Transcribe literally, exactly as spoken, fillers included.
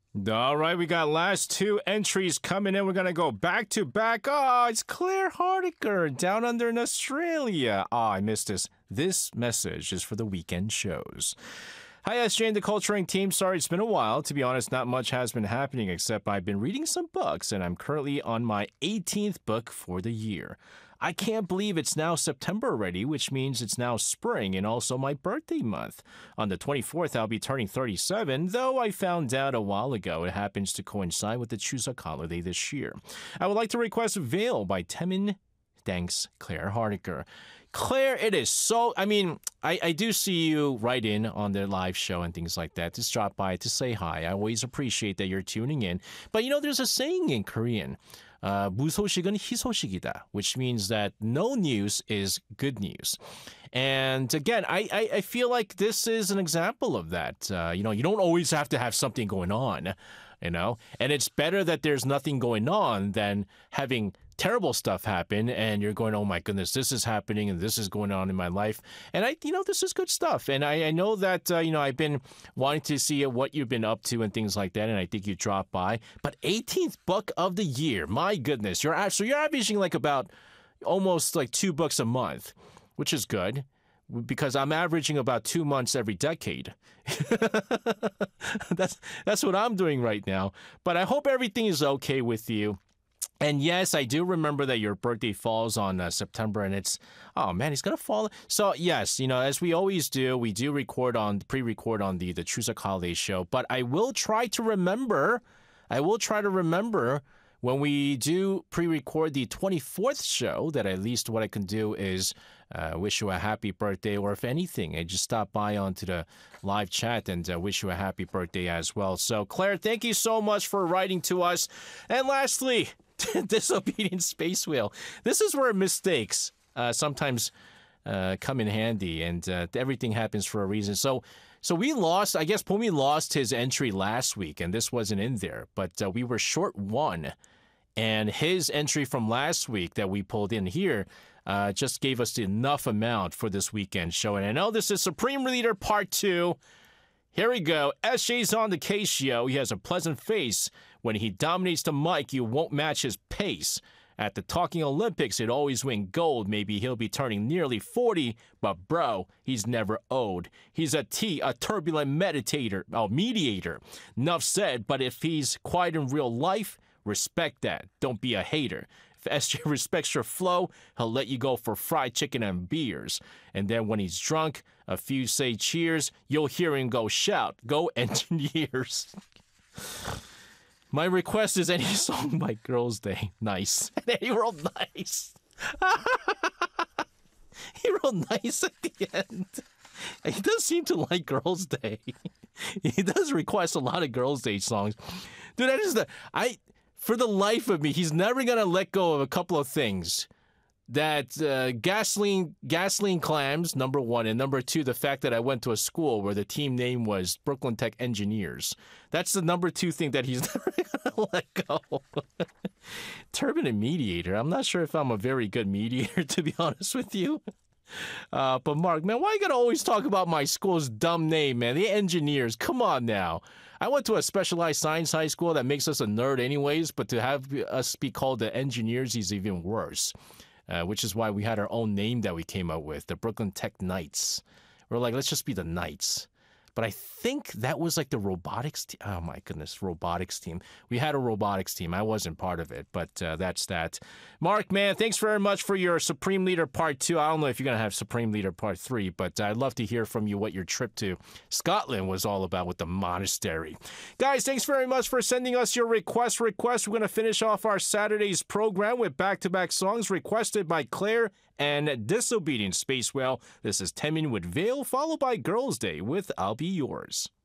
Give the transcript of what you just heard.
All right, we got last two entries coming in. We're going to go back to back. Oh, it's Claire Hardiker down under in Australia. Oh, I missed this. This message is for the weekend shows. Hi, S J and the Culturing team. Sorry, it's been a while. To be honest, not much has been happening except I've been reading some books, and I'm currently on my eighteenth book for the year. I can't believe it's now September already, which means it's now spring and also my birthday month. On the twenty-fourth, I'll be turning thirty-seven, though I found out a while ago it happens to coincide with the Chuseok holiday this year. I would like to request Veil by Taemin. Thanks, Claire Hardiker. Claire, it is so, I mean, I, I do see you write in on the live show and things like that. Just drop by to say hi. I always appreciate that you're tuning in. But you know, there's a saying in Korean, uh, 무소식은 희소식이다, which means that no news is good news. And again, I, I, I feel like this is an example of that. Uh, you know, you don't always have to have something going on, you know, and it's better that there's nothing going on than having terrible stuff happen and you're going, oh my goodness, this is happening and this is going on in my life. And I, you know, this is good stuff. And I, I know that, uh, you know, I've been wanting to see what you've been up to and things like that. And I think you dropped by. But eighteenth book of the year, my goodness, you're actually, you're averaging like about almost like two books a month, which is good because I'm averaging about two months every decade. that's, that's what I'm doing right now. But I hope everything is okay with you. And yes, I do remember that your birthday falls on uh, September, and it's, oh man, it's going to fall. So yes, you know, as we always do, we do record on, pre-record on the, the Chuseok holiday show, but I will try to remember, I will try to remember when we do pre-record the twenty-fourth show that at least what I can do is uh, wish you a happy birthday, or if anything, I just stop by onto the live chat and uh, wish you a happy birthday as well. So Claire, thank you so much for writing to us. And lastly, Disobedient Space Whale. This is where mistakes uh, sometimes uh, come in handy, and uh, everything happens for a reason. So, so we lost. I guess Pomi lost his entry last week, and this wasn't in there. But uh, we were short one, and his entry from last week that we pulled in here uh, just gave us enough amount for this weekend show. And I know this is Supreme Leader Part Two. Here we go. S J's on the case show. He has a pleasant face. When he dominates the mic, you won't match his pace. At the Talking Olympics, he'd always win gold. Maybe he'll be turning nearly forty, but bro, he's never owed. He's a T, a turbulent meditator, oh, mediator. Enough said, but if he's quiet in real life, respect that. Don't be a hater. If S J respects your flow, he'll let you go for fried chicken and beers. And then when he's drunk, a few say cheers, you'll hear him go shout, go engineers. My request is any song by Girls' Day. Nice. And he wrote nice. He wrote nice at the end. He does seem to like Girls' Day. He does request a lot of Girls' Day songs. Dude, that is the... I... For the life of me, he's never going to let go of a couple of things. That uh, gasoline gasoline clams, number one, and number two, the fact that I went to a school where the team name was Brooklyn Tech Engineers. That's the number two thing that he's never going to let go. Turbulent mediator. I'm not sure if I'm a very good mediator, to be honest with you. Uh, but Mark, man, why you gotta always talk about my school's dumb name, man? The engineers, come on now. I went to a specialized science high school that makes us a nerd anyways, but to have us be called the engineers is even worse, uh, which is why we had our own name that we came up with, the Brooklyn Tech Knights. We're like, let's just be the Knights. But I think that was like the robotics team. Oh my goodness, robotics team. We had a robotics team. I wasn't part of it, but uh, that's that. Mark, man, thanks very much for your Supreme Leader Part two. I don't know if you're going to have Supreme Leader Part three, but I'd love to hear from you what your trip to Scotland was all about with the monastery. Guys, thanks very much for sending us your request requests. We're going to finish off our Saturday's program with back-to-back songs requested by Claire and Disobedient Space Whale. This is Taemin with Veil, followed by Girls' Day with I'll Be Yours.